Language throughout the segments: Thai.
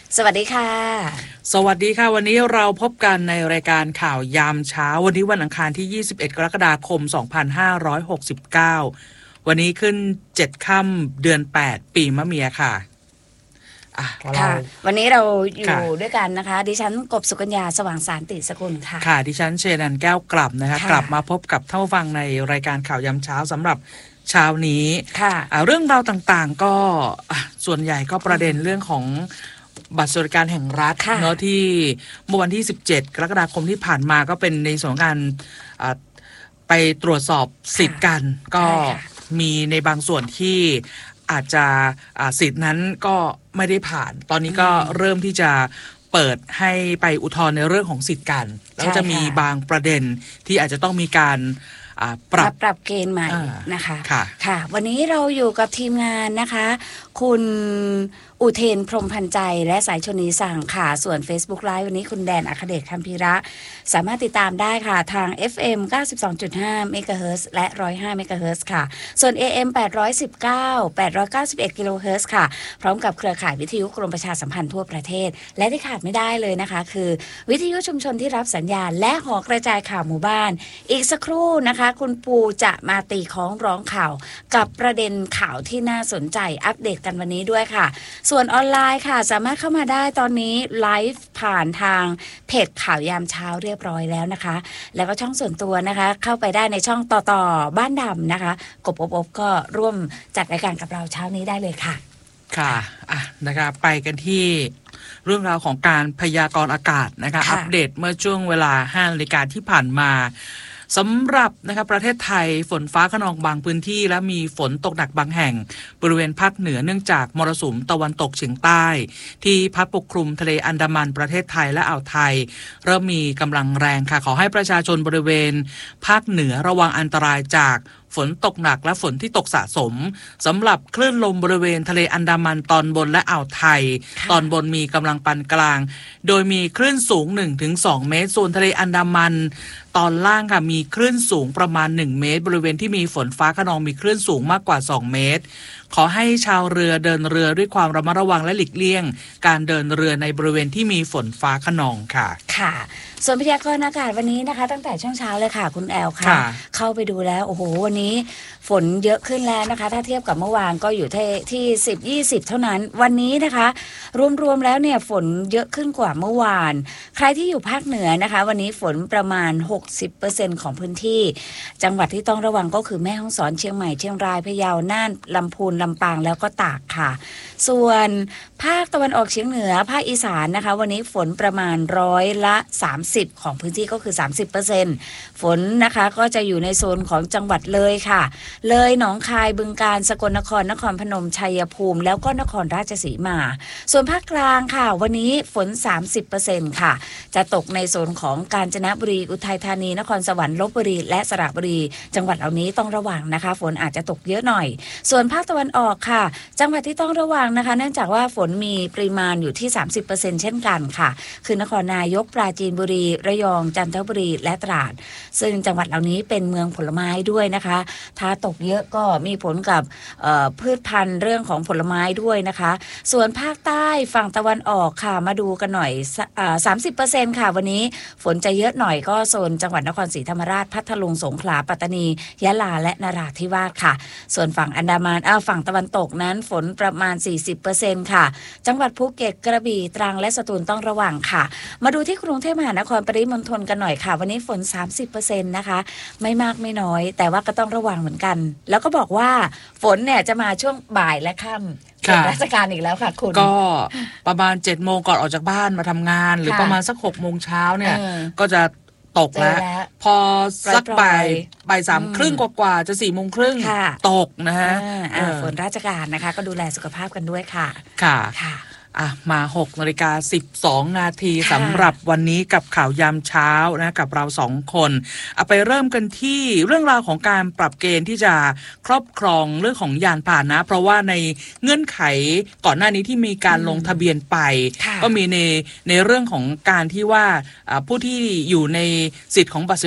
สวัสดีค่ะสวัสดีค่ะวันนี้เราพบกันในรายการข่าวยามเช้าวันนี้วันอังคารที่21กรกฎาคม2569วันนี้ขึ้น7ค่ำเดือน8ปีมะเมียค่ะค่ะวันนี้เราอยู่ด้วยกันนะคะดิฉันกบสุกัญญาสว่างสารติสกุลค่ะค่ะดิฉันเชนันแก้วกลับนะคะกลับมาพบกับท่านผู้ฟังในรายการข่าวยามเช้าสำหรับเช้านี้ค่ะเรื่องราวต่างๆก็ส่วนใหญ่ก็ประเด็นเรื่องของบัตรสวัสดิการแห่งรัฐเนาะที่เมื่อวันที่17กรกฎาคมที่ผ่านมาก็เป็นในส่วนของการไปตรวจสอบสิทธิ์กันก็มีในบางส่วนที่อาจจะสิทธิ์นั้นก็ไม่ได้ผ่านตอนนี้ก็เริ่มที่จะเปิดให้ไปอุทธรณ์ในเรื่องของสิทธิ์กันแล้วจะมีบางประเด็นที่อาจจะต้องมีการปรับเกณฑ์ใหม่นะคะค่ะวันนี้เราอยู่กับทีมงานนะคะคุณอุเทนพรหมพันใจและสายชนีสั่งค่ะส่วน Facebook Live วันนี้คุณแดนอัครเดชคัมภีระสามารถติดตามได้ค่ะทาง FM 92.5 MHz และ105 MHz ค่ะส่วน AM 891 กิโลเฮิรตซ์ค่ะพร้อมกับเครือข่ายวิทยุกรมประชาสัมพันธ์ทั่วประเทศและที่ขาดไม่ได้เลยนะคะคือวิทยุชุมชนที่รับสัญญาณและหอกระจายข่าวหมู่บ้านอีกสักครู่นะคะคุณปูจะมาตีค้องร้องข่าวกับประเด็นข่าวที่น่าสนใจอัปเดตกันวันนี้ด้วยค่ะส่วนออนไลน์ค่ะสามารถเข้ามาได้ตอนนี้ไลฟ์ผ่านทางเพจข่าวยามเช้าเรียบร้อยแล้วนะคะแล้วก็ช่องส่วนตัวนะคะเข้าไปได้ในช่องต่อบ้านดำนะคะกบอบก็ร่วมจัดรายการกับเราเช้านี้ได้เลยค่ะค่ะนะคะไปกันที่เรื่องราวของการพยากรณ์อากาศนะคะอัปเดตเมื่อช่วงเวลา 5 นาฬิกาที่ผ่านมาสำหรับนะคะประเทศไทยฝนฟ้าคะนองบางพื้นที่และมีฝนตกหนักบางแห่งบริเวณภาคเหนือเนื่องจากมรสุมตะวันตกเฉียงใต้ที่พัดปกคลุมทะเลอันดามันประเทศไทยและอ่าวไทยเริ่มมีกำลังแรงค่ะขอให้ประชาชนบริเวณภาคเหนือระวังอันตรายจากฝนตกหนักและฝนที่ตกสะสมสำหรับคลื่นลมบริเวณทะเลอันดามันตอนบนและอ่าวไทยตอนบนมีกำลังปานกลางโดยมีคลื่นสูง 1-2 เมตรส่วนทะเลอันดามันตอนล่างค่ะมีคลื่นสูงประมาณ1 เมตรบริเวณที่มีฝนฟ้าคะนองมีคลื่นสูงมากกว่า2 เมตรขอให้ชาวเรือเดินเรือด้วยความระมัดระวังและหลีกเลี่ยงการเดินเรือในบริเวณที่มีฝนฟ้าคะนองค่ะค่ะส่วนพยากรณ์อากาศวันนี้นะคะตั้งแต่ช่วงเช้าเลยค่ะคุณแอลค่ะเข้าไปดูแล้วโอ้โหวันนี้ฝนเยอะขึ้นแล้วนะคะถ้าเทียบกับเมื่อวานก็อยู่ที่10-20เท่านั้นวันนี้นะคะรวมแล้วเนี่ยฝนเยอะขึ้นกว่าเมื่อวานใครที่อยู่ภาคเหนือนะคะวันนี้ฝนประมาณ 60% ของพื้นที่จังหวัดที่ต้องระวังก็คือแม่ฮ่องสอนเชียงใหม่เชียงรายพะเยาน่านลำพูนลำปางแล้วก็ตากค่ะส่วนภาคตะวันออกเฉียงเหนือภาคอีสานนะคะวันนี้ฝนประมาณ30%ของพื้นที่ก็คือ 30% ฝนนะคะก็จะอยู่ในโซนของจังหวัดเลยค่ะเลยหนองคายบึงกาฬสกลนครนครพนมชัยภูมิแล้วก็นครราชสีมาส่วนภาคกลางค่ะวันนี้ฝน 30% ค่ะจะตกในโซนของกาญจนบุรีอุทัยธานีนครสวรรค์ลพบุรีและสระบุรีจังหวัดเหล่านี้ต้องระวังนะคะฝนอาจจะตกเยอะหน่อยส่วนภาคตะวันออกค่ะจังหวัดที่ต้องระวังนะคะเนื่องจากว่าฝนมีปริมาณอยู่ที่ 30% เช่นกันค่ะคือนครนายกปราจีนบุรีระยองจันทบุรีและตราดซึ่งจังหวัดเหล่านี้เป็นเมืองผลไม้ด้วยนะคะถ้าตกเยอะก็มีผลกับพืชพันธุ์เรื่องของผลไม้ด้วยนะคะส่วนภาคใต้ฝั่งตะวันออกค่ะมาดูกันหน่อย30% ค่ะวันนี้ฝนจะเยอะหน่อยก็โซนจังหวัดนครศรีธรรมราชพัทลุงสงขลาปัตตานียะลาและนราธิวาสค่ะส่วนฝั่งอันดามันฝั่งตะวันตกนั้นฝนประมาณ 40% ค่ะจังหวัดภูเก็ตกระบี่ตรังและสตูลต้องระวังค่ะมาดูที่กรุงเทพมหานครปริมณฑลกันหน่อยค่ะวันนี้ฝน 30% นะคะไม่มากไม่น้อยแต่ว่าก็ต้องระวังเหมือนกันแล้วก็บอกว่าฝนเนี่ยจะมาช่วงบ่ายและค่ำเป็นราชการอีกแล้วค่ะคุณก็ประมาณ 7 โมงก่อนออกจากบ้านมาทำงานหรือประมาณสัก 6 โมงเช้าเนี่ยก็จะตกแล้วพอสักบ่าย3:30กว่าจะ4 โมงครึ่งตกนะฮะฝนราชการนะคะก็ดูแลสุขภาพกันด้วยค่ะค่ะมา6:12 นาทีสำหรับวันนี้กับข่าวยามเช้านะกับเรา2 คนไปเริ่มกันที่เรื่องราวของการปรับเกณฑ์ที่จะครอบครองเรื่องของยานพาหนะเพราะว่าในเงื่อนไขก่อนหน้านี้ที่มีการลงทะเบียนไปก็มีในเรื่องของการที่ว่าผู้ที่อยู่ในสิทธิ์ของบัตรส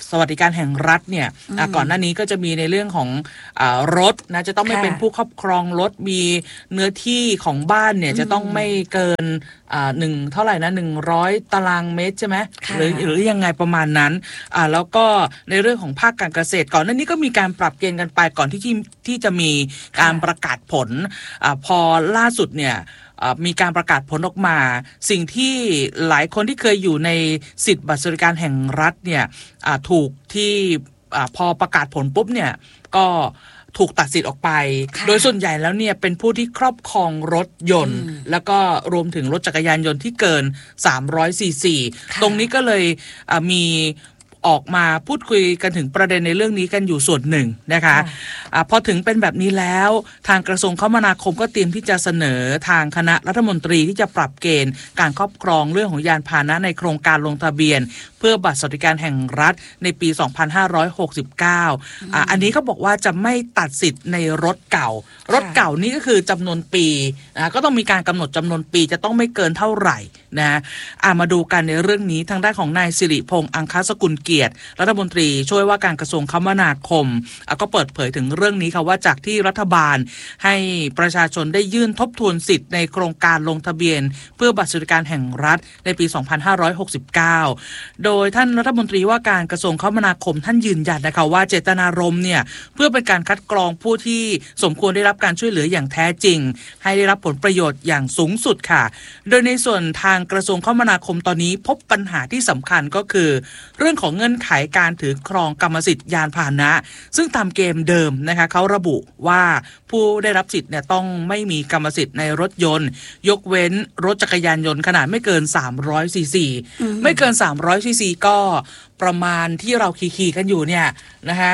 สวัสดิการแห่งรัฐเนี่ยก่อนหน้านี้ก็จะมีในเรื่องของรถนะจะต้องไม่เป็นผู้ครอบครองรถมีเนื้อที่ของบ้านเนี่ยจะต้องไม่เกินเท่าไหร่นะ100 ตารางเมตรใช่ไหมหรือยังไงประมาณนั้นแล้วก็ในเรื่องของภาคการเกษตรก่อนหน้านี้ก็มีการปรับเกณฑ์กันไปก่อนที่จะมีการประกาศผลพอล่าสุดเนี่ยมีการประกาศผลออกมาสิ่งที่หลายคนที่เคยอยู่ในสิทธิบัตรสวัสดิการแห่งรัฐเนี่ยถูกที่พอประกาศผลปุ๊บเนี่ยก็ถูกตัดสิทธิ์ออกไปโดยส่วนใหญ่แล้วเนี่ยเป็นผู้ที่ครอบครองรถยนต์แล้วก็รวมถึงรถจักรยานยนต์ที่เกิน300 ซีซีตรงนี้ก็เลยมีออกมาพูดคุยกันถึงประเด็นในเรื่องนี้กันอยู่ส่วนหนึ่งนะคะพอถึงเป็นแบบนี้แล้วทางกระทรวงคมนาคมก็เตรียมที่จะเสนอทางคณะรัฐมนตรีที่จะปรับเกณฑ์การครอบครองเรื่องของยานพาหนะในโครงการลงทะเบียนเพื่อบัตรสวัสดิการแห่งรัฐในปี 2569 อันนี้เขาบอกว่าจะไม่ตัดสิทธิ์ในรถเก่ารถเก่านี่ก็คือจำนวนปีก็ต้องมีการกำหนดจำนวนปีจะต้องไม่เกินเท่าไหร่นะมาดูกันในเรื่องนี้ทางด้านของนายสิริพงษ์อังคสกุลเกียรติรัฐมนตรีช่วยว่าการกระทรวงคมนาคมก็เปิดเผยถึงเรื่องนี้ค่ะว่าจากที่รัฐบาลให้ประชาชนได้ยื่นทบทวนสิทธิ์ในโครงการลงทะเบียนเพื่อบัตรสวัสดิการแห่งรัฐในปี 2569 โดยท่านรัฐมนตรีว่าการกระทรวงคมนาคมท่านยืนยันนะคะว่าเจตนารมณ์เนี่ยเพื่อเป็นการคัดกรองผู้ที่สมควรได้รับการช่วยเหลืออย่างแท้จริงให้ได้รับผลประโยชน์อย่างสูงสุดค่ะโดยในส่วนทางกระทรวงคมนาคมตอนนี้พบปัญหาที่สำคัญก็คือเรื่องของเงื่อนไขการถือครองกรรมสิทธิ์ยานพาหนะซึ่งตามเกณฑ์เดิมนะคะเขาระบุว่าผู้ได้รับสิทธิ์เนี่ยต้องไม่มีกรรมสิทธิ์ในรถยนต์ยกเว้นรถจักรยานยนต์ขนาดไม่เกิน300 ซีซีไม่เกิน300 ซีซีก็ประมาณที่เราขี่กันอยู่เนี่ยนะคะ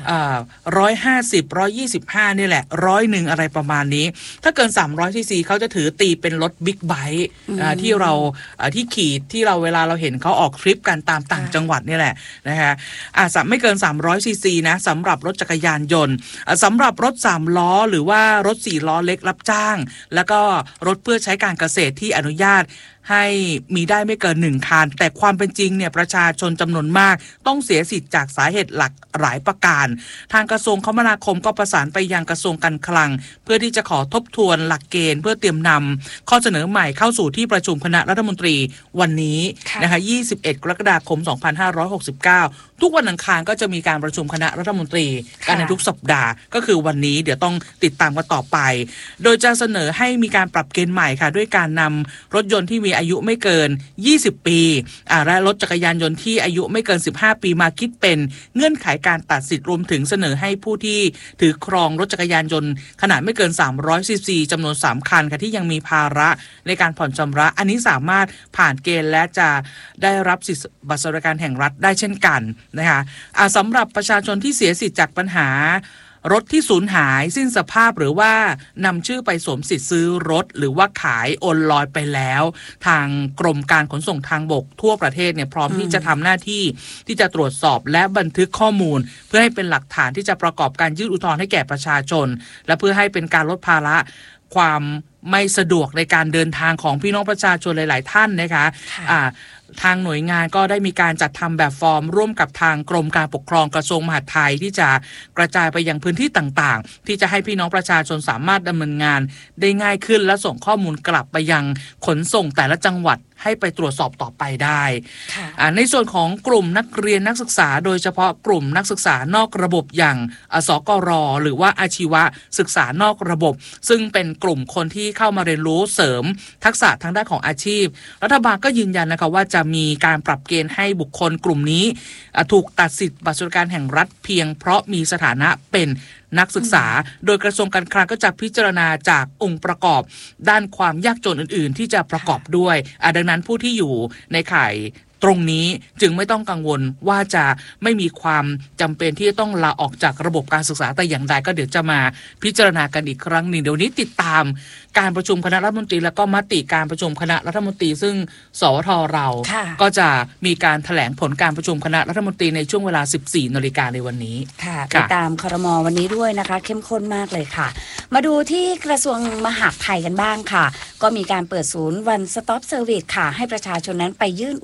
150-125นี่แหละ100อะไรประมาณนี้ถ้าเกิน300 ซีซีเขาจะถือตีเป็นรถบิ๊กไบค์ที่เราที่ขี่ที่เราเวลาเราเห็นเขาออกทริปกันตามต่างจังหวัดนี่แหละนะคะไม่เกิน300 ซีซีนะสำหรับรถจักรยานยนต์สำหรับรถ3 ล้อหรือว่ารถ4 ล้อเล็กรับจ้างแล้วก็รถเพื่อใช้การเกษตรที่อนุญาตให้มีได้ไม่เกิน1 คันแต่ความเป็นจริงเนี่ยประชาชนจำนวนมากต้องเสียสิทธิ์จากสาเหตุหลักหลายประการทางกระทรวงคมนาคมก็ประสานไปยังกระทรวงการคลังเพื่อที่จะขอทบทวนหลักเกณฑ์เพื่อเตรียมนำข้อเสนอใหม่เข้าสู่ที่ประชุมคณะรัฐมนตรีวันนี้นะคะ21 กรกฎาคม 2569ทุกวันอังคารก็จะมีการประชุมคณะรัฐมนตรีกันในทุกสัปดาห์ก็คือวันนี้เดี๋ยวต้องติดตามกันต่อไปโดยจะเสนอให้มีการปรับเกณฑ์ใหม่ค่ะด้วยการนำรถยนต์ที่มีอายุไม่เกิน20 ปีและรถจักรยานยนต์ที่อายุไม่เกิน15 ปีมาคิดเป็นเงื่อนไขการตัดสิทธิ์รวมถึงเสนอให้ผู้ที่ถือครองรถจักรยานยนต์ขนาดไม่เกิน300 ซีซีจำนวน3 คันค่ะที่ยังมีภาระในการผ่อนชำระอันนี้สามารถผ่านเกณฑ์และจะได้รับสิทธิบัตรสวัสดิการแห่งรัฐได้เช่นกันนะคะสำหรับประชาชนที่เสียสิทธิ์จากปัญหารถที่สูญหายสิ้นสภาพหรือว่านำชื่อไปสวมสิทธิ์ซื้อรถหรือว่าขายโอนลอยไปแล้วทางกรมการขนส่งทางบกทั่วประเทศเนี่ยพร้อมที่จะทำหน้าที่ที่จะตรวจสอบและบันทึกข้อมูลเพื่อให้เป็นหลักฐานที่จะประกอบการยื่นอุทธรณ์ให้แก่ประชาชนและเพื่อให้เป็นการลดภาระความไม่สะดวกในการเดินทางของพี่น้องประชาชนหลายๆท่านนะคะทางหน่วยงานก็ได้มีการจัดทำแบบฟอร์มร่วมกับทางกรมการปกครองกระทรวงมหาดไทยที่จะกระจายไปยังพื้นที่ต่างๆที่จะให้พี่น้องประชาชนสามารถดำเนินงานได้ง่ายขึ้นและส่งข้อมูลกลับไปยังขนส่งแต่ละจังหวัดให้ไปตรวจสอบต่อไปได้ในส่วนของกลุ่มนักเรียนนักศึกษาโดยเฉพาะกลุ่มนักศึกษานอกระบบอย่างสกร.หรือว่าอาชีวศึกษานอกระบบซึ่งเป็นกลุ่มคนที่เข้ามาเรียนรู้เสริมทักษะทางด้านของอาชีพรัฐบาลก็ยืนยันนะคะว่าจะมีการปรับเกณฑ์ให้บุคคลกลุ่มนี้ถูกตัดสิทธิ์บัตรสวัสดิการแห่งรัฐเพียงเพราะมีสถานะเป็นนักศึกษาโดยกระทรวงการคลังก็จะพิจารณาจากองค์ประกอบด้านความยากจนอื่นๆที่จะประกอบด้วยดังนั้นผู้ที่อยู่ในข่ายตรงนี้จึงไม่ต้องกังวลว่าจะไม่มีความจำเป็นที่จะต้องลาออกจากระบบการศึกษาแต่อย่างใดก็เดี๋ยวจะมาพิจารณากันอีกครั้งหนึ่งเดี๋ยวนี้ติดตามการประชุมคณะรัฐมนตรีแล้วก็มติการประชุมคณะรัฐมนตรีซึ่งสวท.เราก็จะมีการแถลงผลการประชุมคณะรัฐมนตรีในช่วงเวลา 14 นาฬิกาในวันนี้ค่ะติดตามครม.วันนี้ด้วยนะคะเข้มข้นมากเลยค่ะมาดูที่กระทรวงมหาดไทยกันบ้างค่ะก็มีการเปิดศูนย์ One Stop Service ค่ะให้ประชาชนนั้นไปยื่นอุทธรณ์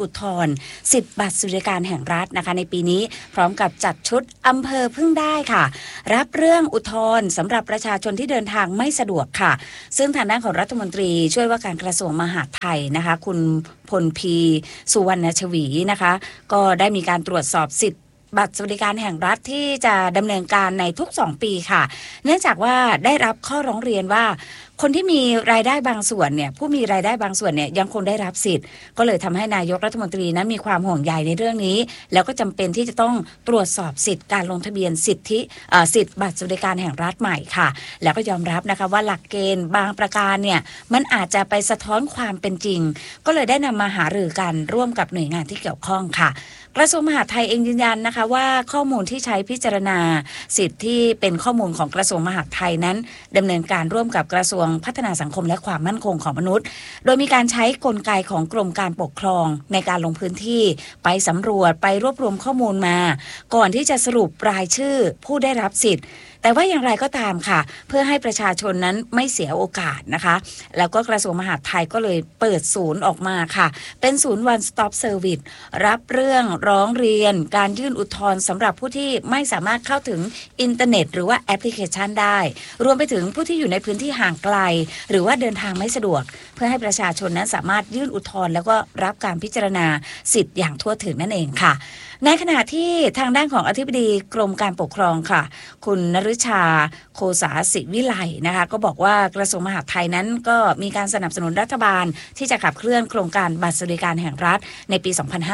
สิทธิ์บัตรสวัสดิการแห่งรัฐนะคะในปีนี้พร้อมกับจัดชุดอำเภอพึ่งได้ค่ะรับเรื่องอุทธรณ์สำหรับประชาชนที่เดินทางไม่สะดวกค่ะซึ่งทางด้านของรัฐมนตรีช่วยว่าการกระทรวงมหาดไทยนะคะคุณพลพีสุวรรณชวีนะคะก็ได้มีการตรวจสอบสิทธิ์บัตรสวัสดิการแห่งรัฐที่จะดำเนินการในทุก2ปีค่ะเนื่องจากว่าได้รับข้อร้องเรียนว่าคนที่มีรายได้บางส่วนเนี่ยผู้มีรายได้บางส่วนเนี่ยยังคงได้รับสิทธิ์ก็เลยทำให้นายกรัฐมนตรีนั้นมีความห่วงใยในเรื่องนี้แล้วก็จำเป็นที่จะต้องตรวจสอบสิทธิ์การลงทะเบียนสิทธิ์บัตรสวัสดิการแห่งรัฐใหม่ค่ะแล้วก็ยอมรับนะคะว่าหลักเกณฑ์บางประการเนี่ยมันอาจจะไปสะท้อนความเป็นจริงก็เลยได้นำมาหารือกันร่วมกับหน่วยงานที่เกี่ยวข้องค่ะกระทรวงมหาดไทยเองยืนยันนะคะว่าข้อมูลที่ใช้พิจารณาสิทธิ์ที่เป็นข้อมูลของกระทรวงมหาดไทยนั้นดำเนินการร่วมกับกระทรวงพัฒนาสังคมและความมั่นคงของมนุษย์โดยมีการใช้กลไกของกรมการปกครองในการลงพื้นที่ไปสำรวจไปรวบรวมข้อมูลมาก่อนที่จะสรุปรายชื่อผู้ได้รับสิทธิ์แต่ว่าอย่างไรก็ตามค่ะเพื่อให้ประชาชนนั้นไม่เสียโอกาสนะคะแล้วก็กระทรวงมหาดไทยก็เลยเปิดศูนย์ออกมาค่ะเป็นศูนย์ One Stop Service รับเรื่องร้องเรียนการยื่นอุทธรณ์สำหรับผู้ที่ไม่สามารถเข้าถึงอินเทอร์เน็ตหรือว่าแอปพลิเคชันได้รวมไปถึงผู้ที่อยู่ในพื้นที่ห่างไกลหรือว่าเดินทางไม่สะดวกเพื่อให้ประชาชนนั้นสามารถยื่นอุทธรณ์แล้วก็รับการพิจารณาสิทธิ์อย่างทั่วถึงนั่นเองค่ะในขณะที่ทางด้านของอธิบดีกรมการปกครองค่ะคุณนฤชาโคสาศิวิไลนะคะก็บอกว่ากระทรวงมหาดไทยนั้นก็มีการสนับสนุนรัฐบาลที่จะขับเคลื่อนโครงการบัตรสวัสดิการแห่งรัฐในปี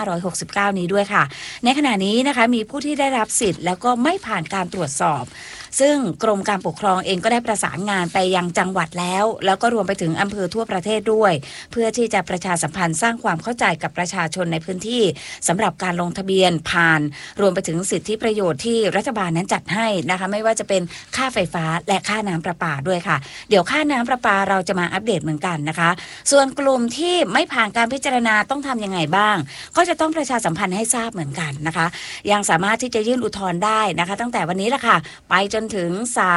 2569 นี้ด้วยค่ะในขณะนี้นะคะมีผู้ที่ได้รับสิทธิ์แล้วก็ไม่ผ่านการตรวจสอบซึ่งกรมการปกครองเองก็ได้ประสานงานไปยังจังหวัดแล้วก็รวมไปถึงอำเภอทั่วประเทศด้วยเพื่อที่จะประชาสัมพันธ์สร้างความเข้าใจกับประชาชนในพื้นที่สำหรับการลงทะเบียนผ่านรวมไปถึงสิทธิประโยชน์ที่รัฐบาลนั้นจัดให้นะคะไม่ว่าจะเป็นค่าไฟฟ้าและค่าน้ำประปาด้วยค่ะเดี๋ยวค่าน้ำประปาเราจะมาอัปเดตเหมือนกันนะคะส่วนกลุ่มที่ไม่ผ่านการพิจารณาต้องทำยังไงบ้างก็จะต้องประชาสัมพันธ์ให้ทราบเหมือนกันนะคะยังสามารถที่จะยื่นอุทธรณ์ได้นะคะตั้งแต่วันนี้ละค่ะไปจนถึง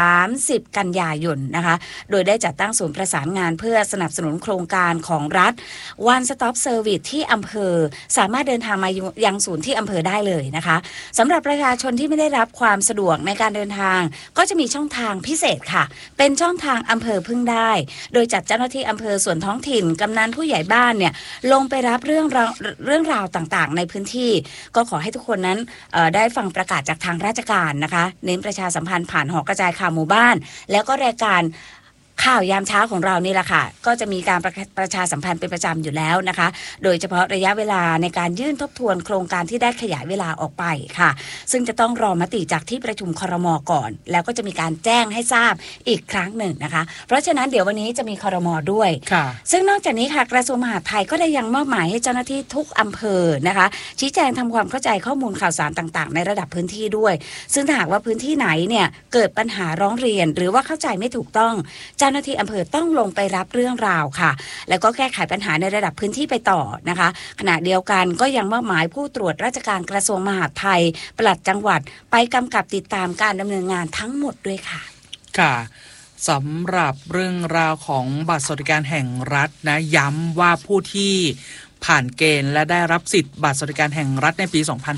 30 กันยายนนะคะโดยได้จัดตั้งศูนย์ประสานงานเพื่อสนับสนุนโครงการของรัฐ One Stop Service ที่อำเภอสามารถเดินทางมายังศูนย์ที่อำเภอได้เลยนะคะสำหรับประชาชนที่ไม่ได้รับความสะดวกในการเดินทางก็จะมีช่องทางพิเศษค่ะเป็นช่องทางอำเภอพึ่งได้โดยจัดเจ้าหน้าที่อำเภอส่วนท้องถิ่นกำนันผู้ใหญ่บ้านเนี่ยลงไปรับเรื่องราวต่างๆในพื้นที่ก็ขอให้ทุกคนนั้นได้ฟังประกาศจากทางราชการนะคะเน้นประชาสัมพันธ์ผ่านหอกระจายข่าวหมู่บ้านแล้วก็รายการข่าวยามเช้าของเรานี่แหละค่ะก็จะมีการประชาสัมพันธ์เป็นประจำอยู่แล้วนะคะโดยเฉพาะระยะเวลาในการยื่นทบทวนโครงการที่ได้ขยายเวลาออกไปค่ะซึ่งจะต้องรอมติจากที่ประชุมครม.ก่อนแล้วก็จะมีการแจ้งให้ทราบอีกครั้งหนึ่งนะคะเพราะฉะนั้นเดี๋ยววันนี้จะมีครม.ด้วยซึ่งนอกจากนี้ค่ะกระทรวงมหาดไทยก็ได้ยังมอบหมายให้เจ้าหน้าที่ทุกอำเภอนะคะชี้แจงทำความเข้าใจข้อมูลข่าวสารต่างๆในระดับพื้นที่ด้วยซึ่งถ้าหากว่าพื้นที่ไหนเนี่ยเกิดปัญหาร้องเรียนหรือว่าเข้าใจไม่ถูกต้องเจ้าหน้าที่อำเภอต้องลงไปรับเรื่องราวค่ะแล้วก็แก้ไขปัญหาในระดับพื้นที่ไปต่อนะคะขณะเดียวกันก็ยังมอบหมายผู้ตรวจราชการกระทรวงมหาดไทยปลัดจังหวัดไปกำกับติดตามการดำเนินงานทั้งหมดด้วยค่ะค่ะสำหรับเรื่องราวของบัตรสวัสดิการแห่งรัฐนะย้ำว่าผู้ที่ผ่านเกณฑ์และได้รับสิทธิ์บัตรสวัสดิการแห่งรัฐในปี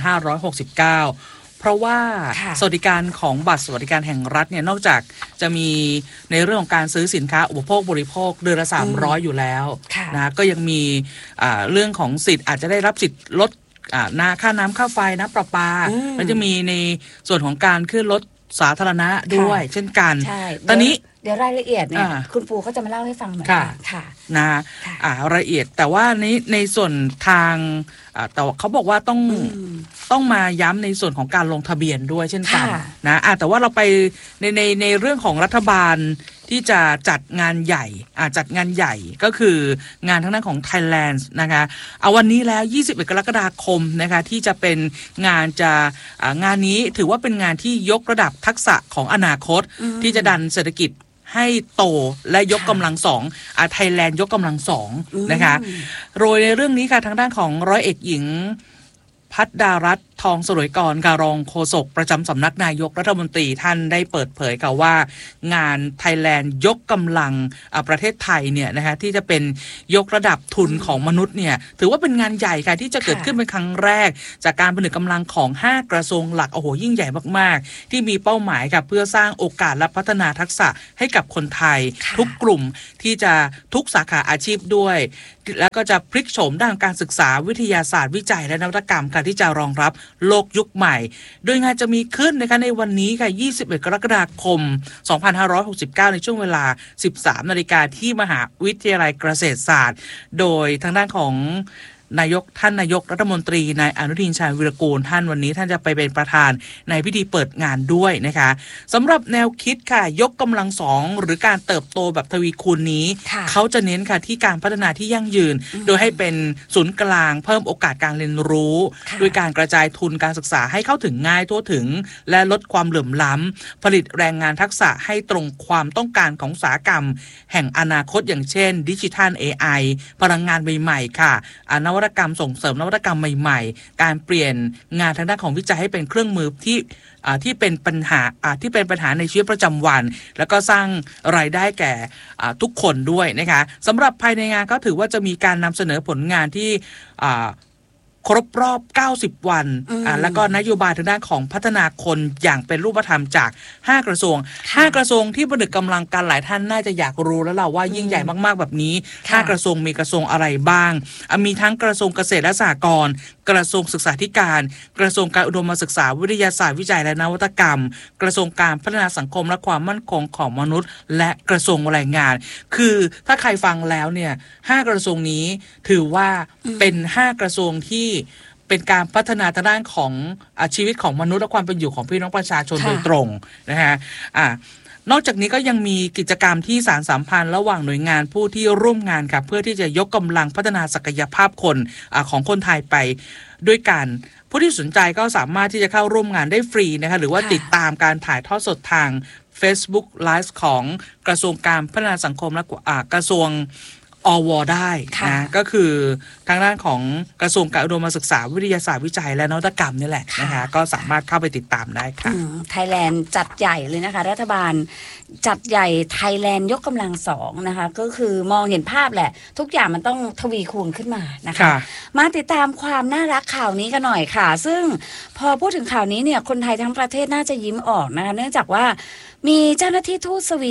2569เพราะว่าสวัสดิการของบัตรสวัสดิการแห่งรัฐเนี่ยนอกจากจะมีในเรื่องของการซื้อสินค้าอุปโภคบริโภคเดือนละ300อยู่แล้วนะก็ยังมีเรื่องของสิทธิ์อาจจะได้รับสิทธิ์ลดค่าน้ำค่าไฟน้ำประปาแล้วจะมีในส่วนของการขึ้นรถสาธารณะด้วยเช่นกันตอนนี้เดี๋ยวรายละเอียดเนี่ยคุณปูเขาจะมาเล่าให้ฟังเหมือนกันค่ะนะรายละเอียดแต่ว่าในส่วนทางแต่เขาบอกว่าต้องมาย้ำในส่วนของการลงทะเบียนด้วยเช่นกันนะแต่ว่าเราไปในเรื่องของรัฐบาลที่จะจัดงานใหญ่จัดงานใหญ่ก็คืองานทั้งนั้นของ Thailand นะคะเอาวันนี้แล้ว21 กรกฎาคมนะคะที่จะเป็นงานนี้ถือว่าเป็นงานที่ยกระดับทักษะของอนาคตที่จะดันเศรษฐกิจให้โตและยกกำลัง2ไทยแลนด์ยกกำลัง2นะคะโดยในเรื่องนี้ค่ะทางด้านของร้อยเอกหญิงพัฒดารัตน์ทองสรวยกรรองโฆษกประจำสำนักนายกรัฐมนตรีท่านได้เปิดเผยค่ะว่างานไทยแลนด์ยกกำลังประเทศไทยเนี่ยนะคะที่จะเป็นยกระดับทุนของมนุษย์เนี่ยถือว่าเป็นงานใหญ่ค่ะที่จะเกิดขึ้นเป็นครั้งแรกจากการผนึกกำลังของ5กระทรวงหลักโอ้โหยิ่งใหญ่มากๆที่มีเป้าหมายค่ะเพื่อสร้างโอกาสและพัฒนาทักษะให้กับคนไทยทุกกลุ่มที่จะทุกสาขาอาชีพด้วยแล้วก็จะพลิกโฉมด้านการศึกษาวิทยาศาสตร์วิจัยและนวัตกรรมค่ะที่จะรองรับโลกยุคใหม่โดยงานจะมีขึ้นนะคะในวันนี้ค่ะ21กรกฎาคม2569ในช่วงเวลา 13:00 นที่มหาวิทยาลัยเกษตรศาสตร์โดยทางด้านของนายกรัฐมนตรีนายอนุทินชาญวิรากูลท่านวันนี้ท่านจะไปเป็นประธานในพิธีเปิดงานด้วยนะคะสำหรับแนวคิดค่ะยกกำลังสองหรือการเติบโตแบบทวีคูณนี้เขาจะเน้นค่ะที่การพัฒนาที่ยั่งยืนโดยให้เป็นศูนย์กลางเพิ่มโอกาสการเรียนรู้ด้วยการกระจายทุนการศึกษาให้เข้าถึงง่ายทั่วถึงและลดความเหลื่อมล้ำผลิตแรงงานทักษะให้ตรงความต้องการของอุตสาหกรรมแห่งอนาคตอย่างเช่นดิจิทัล AI พลังงานใหม่ๆค่ะนวัตกรรมส่งเสริมนวัตกรรมใหม่ๆการเปลี่ยนงานทางด้านของวิจัยให้เป็นเครื่องมือที่เป็นปัญหาในชีวิตประจำวันแล้วก็สร้างรายได้แก่ทุกคนด้วยนะคะสำหรับภายในงานก็ถือว่าจะมีการนำเสนอผลงานที่ครบรอบ90วันแล้วก็นโยบายทางด้านของพัฒนาคนอย่างเป็นรูปธรรมจาก5กระทรวง5กระทรวงที่ผนึกกำลังกันหลายท่านน่าจะอยากรู้แล้วล่ะว่ายิ่งใหญ่มากๆแบบนี้5กระทรวงมีกระทรวงอะไรบ้างมีทั้งกระทรวงเกษตรและสหกรณ์กระทรวงศึกษาธิการกระทรวงการอุดมศึกษาวิทยาศาสตร์วิจัยและนวัตกรรมกระทรวงการพัฒนาสังคมและความมั่นคงของมนุษย์และกระทรวงแรงงานคือถ้าใครฟังแล้วเนี่ย5กระทรวงนี้ถือว่าเป็น5กระทรวงที่เป็นการพัฒนาทางด้านของชีวิตของมนุษย์และความเป็นอยู่ของพี่น้องประชาชนโดยตรงนะฮะนอกจากนี้ก็ยังมีกิจกรรมที่สานสัมพันธ์ระหว่างหน่วยงานผู้ที่ร่วมงานค่ะเพื่อที่จะยกกำลังพัฒนาศักยภาพคนของคนไทยไปด้วยกันผู้ที่สนใจก็สามารถที่จะเข้าร่วมงานได้ฟรีนะคะหรือว่าติดตามการถ่ายทอดสดทาง Facebook Live ของกระทรวงการพัฒนาสังคมและกระทรวงอว.ได้นะก็คือทางด้านของกระทรวงการอุดมศึกษาวิทยาศาสตร์วิจัยและนวัตกรรมนี่แหละนะคะก็สามารถเข้าไปติดตามได้ค่ะไทยแลนด์จัดใหญ่เลยนะคะรัฐบาลจัดใหญ่ไทยแลนด์ยกกำลังสองนะคะก็คือมองเห็นภาพแหละทุกอย่างมันต้องทวีคูณขึ้นมานะคะมาติดตามความน่ารักข่าวนี้กันหน่อยค่ะซึ่งพอพูดถึงข่าวนี้เนี่ยคนไทยทั้งประเทศน่าจะยิ้มออกนะคะเนื่องจากว่ามีเจ้าหน้าที่ทูตสวี